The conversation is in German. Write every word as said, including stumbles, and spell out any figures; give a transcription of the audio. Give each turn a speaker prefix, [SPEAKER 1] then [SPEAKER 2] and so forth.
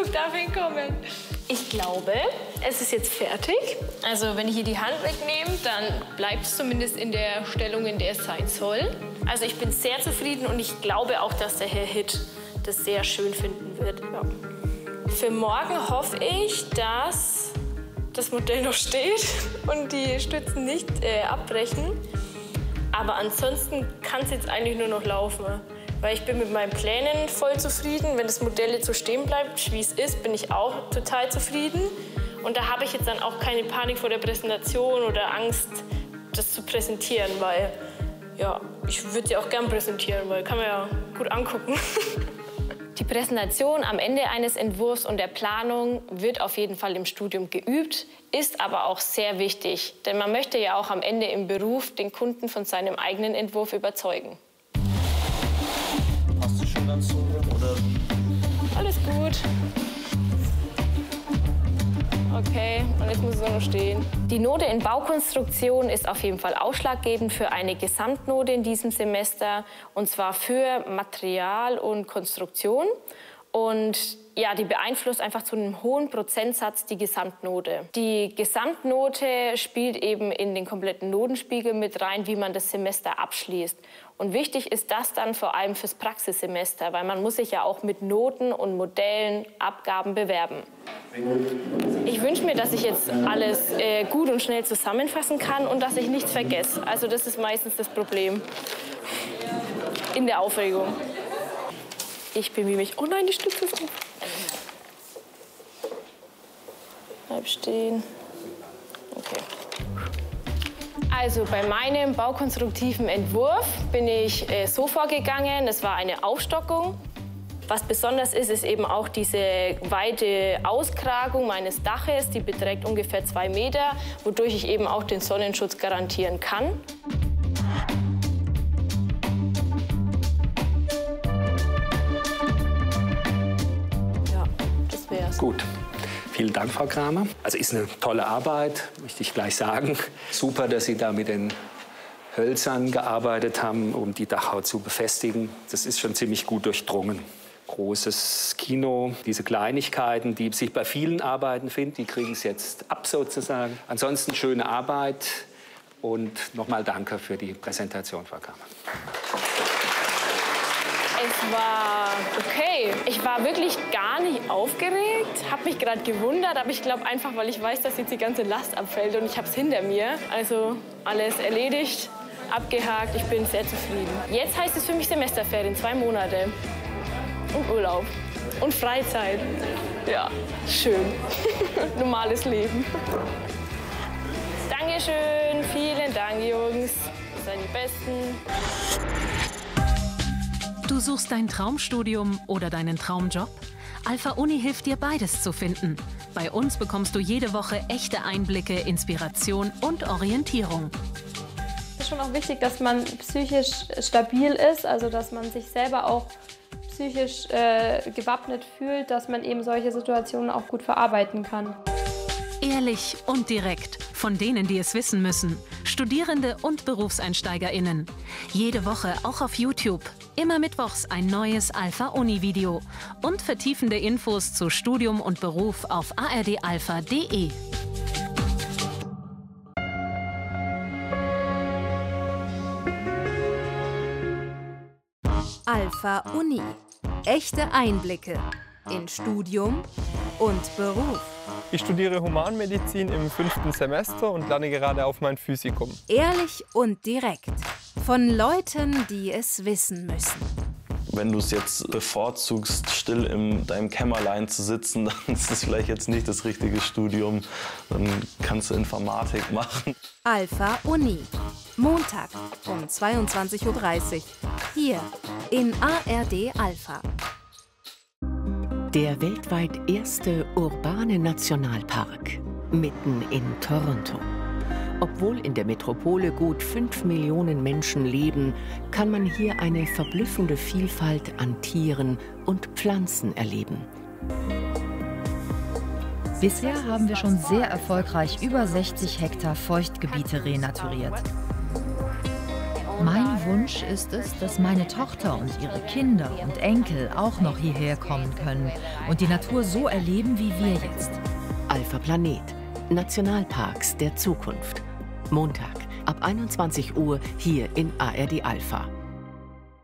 [SPEAKER 1] darf hinkommen. Ich glaube, es ist jetzt fertig. Also wenn ich hier die Hand wegnehme, dann bleibt es zumindest in der Stellung, in der es sein soll. Also ich bin sehr zufrieden und ich glaube auch, dass der Herr Hitt das sehr schön finden wird. Ja. Für morgen hoffe ich, dass das Modell noch steht und die Stützen nicht äh, abbrechen. Aber ansonsten kann es jetzt eigentlich nur noch laufen. Weil ich bin mit meinen Plänen voll zufrieden. Wenn das Modell jetzt so stehen bleibt, wie es ist, bin ich auch total zufrieden. Und da habe ich jetzt dann auch keine Panik vor der Präsentation oder Angst, das zu präsentieren. Weil ja, ich würde sie auch gern präsentieren, weil kann man ja gut angucken. Die Präsentation am Ende eines Entwurfs und der Planung wird auf jeden Fall im Studium geübt, ist aber auch sehr wichtig. Denn man möchte ja auch am Ende im Beruf den Kunden von seinem eigenen Entwurf überzeugen.
[SPEAKER 2] Hast du schon ganz so, oder?
[SPEAKER 1] Alles gut. Okay, und jetzt muss es auch noch stehen. Die Note in Baukonstruktion ist auf jeden Fall ausschlaggebend für eine Gesamtnote in diesem Semester, und zwar für Material und Konstruktion. Und ja, die beeinflusst einfach zu einem hohen Prozentsatz die Gesamtnote. Die Gesamtnote spielt eben in den kompletten Notenspiegel mit rein, wie man das Semester abschließt. Und wichtig ist das dann vor allem fürs Praxissemester, weil man muss sich ja auch mit Noten und Modellen, Abgaben bewerben. Ich wünsche mir, dass ich jetzt alles äh, gut und schnell zusammenfassen kann und dass ich nichts vergesse. Also das ist meistens das Problem in der Aufregung. Ich bemühe mich. Oh nein, die Stütze ist auf. Bleib stehen. Okay. Also bei meinem baukonstruktiven Entwurf bin ich äh, so vorgegangen. Es war eine Aufstockung. Was besonders ist, ist eben auch diese weite Auskragung meines Daches. Die beträgt ungefähr zwei Meter, wodurch ich eben auch den Sonnenschutz garantieren kann. Ja, das wär's.
[SPEAKER 3] Gut. Vielen Dank, Frau Kramer. Also ist eine tolle Arbeit, möchte ich gleich sagen. Super, dass Sie da mit den Hölzern gearbeitet haben, um die Dachhaut zu befestigen. Das ist schon ziemlich gut durchdrungen. Großes Kino, diese Kleinigkeiten, die sich bei vielen Arbeiten finden, die kriegen es jetzt ab sozusagen. Ansonsten schöne Arbeit und nochmal danke für die Präsentation, Frau Kramer.
[SPEAKER 1] Es war okay. Ich war wirklich gar nicht aufgeregt, habe mich gerade gewundert, aber ich glaube einfach, weil ich weiß, dass jetzt die ganze Last abfällt und ich habe es hinter mir. Also alles erledigt, abgehakt, ich bin sehr zufrieden. Jetzt heißt es für mich Semesterferien, zwei Monate und Urlaub und Freizeit. Ja, schön. Normales Leben. Dankeschön, vielen Dank, Jungs. Ihr seid die Besten.
[SPEAKER 4] Du suchst dein Traumstudium oder deinen Traumjob? Alpha Uni hilft dir, beides zu finden. Bei uns bekommst du jede Woche echte Einblicke, Inspiration und Orientierung.
[SPEAKER 5] Es ist schon auch wichtig, dass man psychisch stabil ist, also dass man sich selber auch psychisch äh, gewappnet fühlt, dass man eben solche Situationen auch gut verarbeiten kann.
[SPEAKER 4] Ehrlich und direkt, von denen, die es wissen müssen. Studierende und BerufseinsteigerInnen. Jede Woche auch auf YouTube. Immer mittwochs ein neues Alpha Uni Video. Und vertiefende Infos zu Studium und Beruf auf a r d alpha punkt d e.
[SPEAKER 6] Alpha Uni. Echte Einblicke in Studium und Beruf.
[SPEAKER 7] Ich studiere Humanmedizin im fünften Semester und lerne gerade auf mein Physikum.
[SPEAKER 6] Ehrlich und direkt. Von Leuten, die es wissen müssen.
[SPEAKER 2] Wenn du es jetzt bevorzugst, still in deinem Kämmerlein zu sitzen, dann ist es vielleicht jetzt nicht das richtige Studium. Dann kannst du Informatik machen.
[SPEAKER 6] Alpha Uni. Montag um zweiundzwanzig Uhr dreißig. Hier in A R D Alpha.
[SPEAKER 8] Der weltweit erste urbane Nationalpark mitten in Toronto. Obwohl in der Metropole gut fünf Millionen Menschen leben, kann man hier eine verblüffende Vielfalt an Tieren und Pflanzen erleben.
[SPEAKER 9] Bisher haben wir schon sehr erfolgreich über sechzig Hektar Feuchtgebiete renaturiert. Mein Wunsch ist es, dass meine Tochter und ihre Kinder und Enkel auch noch hierher kommen können und die Natur so erleben wie wir jetzt.
[SPEAKER 8] Alpha Planet. Nationalparks der Zukunft. Montag ab einundzwanzig Uhr hier in A R D Alpha.